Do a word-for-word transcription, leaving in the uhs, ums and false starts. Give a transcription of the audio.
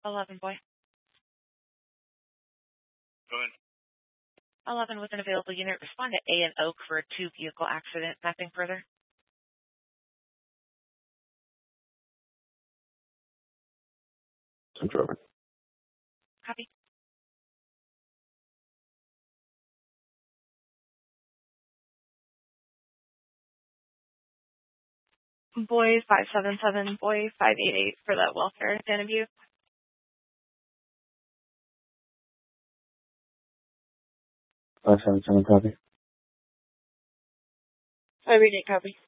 eleven, boy. Go ahead. eleven with an available unit. Respond to A and Oak for a two-vehicle accident. Nothing further. Central over. Copy. Boy five seven seven, boy five eight eight for that welfare Santa View. five seven seven, copy. five eight eight, copy.